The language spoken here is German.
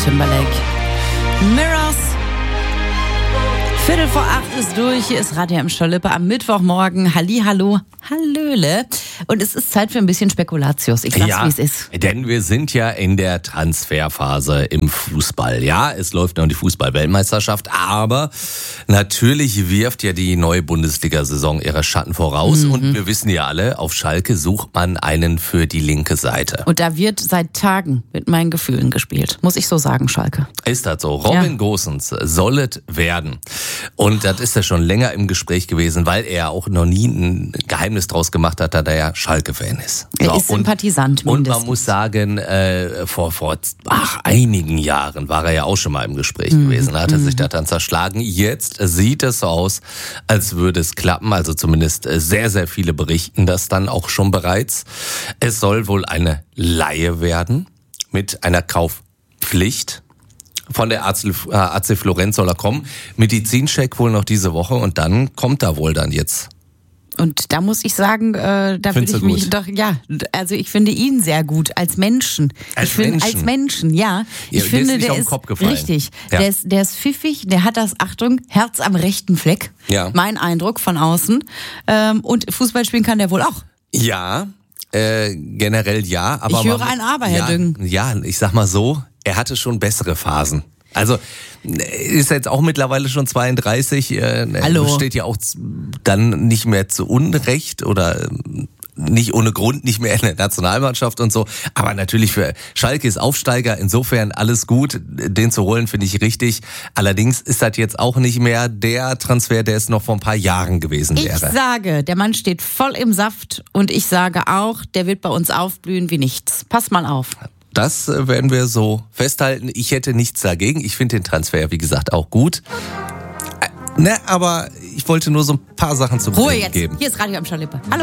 Timberlake. Mirrors. 7:45 ist durch. Hier ist Radio Emscher Lippe am Mittwochmorgen. Hallihallo, hallöle. Und es ist Zeit für ein bisschen Spekulatius. Ich sag's, wie es ist. Denn wir sind ja in der Transferphase im Fußball. Ja, es läuft noch die Fußball-Weltmeisterschaft, aber natürlich wirft ja die neue Bundesliga-Saison ihre Schatten voraus. Und wir wissen ja alle, auf Schalke sucht man einen für die linke Seite. Und da wird seit Tagen mit meinen Gefühlen gespielt. Muss ich so sagen, Schalke. Ist das so? Robin Gosens soll es werden. Und das ist ja schon länger im Gespräch gewesen, weil er auch noch nie ein Geheimnis draus gemacht hat, dass er ja Schalke-Fan ist. Er ist Sympathisant mindestens. Und man muss sagen, vor einigen Jahren war er ja auch schon mal im Gespräch gewesen. Da hat er sich da dann zerschlagen. Jetzt sieht es so aus, als würde es klappen. Also zumindest sehr, sehr viele berichten das dann auch schon bereits. Es soll wohl eine Leihe werden mit einer Kaufpflicht. Von der AC Florenz soll er kommen. Medizincheck wohl noch diese Woche und dann kommt er wohl dann jetzt. Und da muss ich sagen, da würde ich mich doch, also ich finde ihn sehr gut als Menschen. Als Menschen, ja. Ich finde, der ist richtig. Ja. Der ist pfiffig, der hat das, Achtung, Herz am rechten Fleck. Ja. Mein Eindruck von außen. Und Fußball spielen kann der wohl auch. Ja, generell ja. Aber ich höre ein Aber, Herr Düng. Ja, ich sag mal so, er hatte schon bessere Phasen. Also ist jetzt auch mittlerweile schon 32. Hallo. Steht ja auch dann nicht mehr zu Unrecht oder nicht ohne Grund nicht mehr in der Nationalmannschaft und so. Aber natürlich für Schalke ist Aufsteiger. Insofern alles gut. Den zu holen finde ich richtig. Allerdings ist das jetzt auch nicht mehr der Transfer, der es noch vor ein paar Jahren gewesen wäre. Ich sage, der Mann steht voll im Saft und ich sage auch, der wird bei uns aufblühen wie nichts. Pass mal auf. Das werden wir so festhalten. Ich hätte nichts dagegen. Ich finde den Transfer, wie gesagt, auch gut. Aber ich wollte nur so ein paar Sachen zu Ruhe geben. Hier ist Radio Emscher Lippe. Hallo.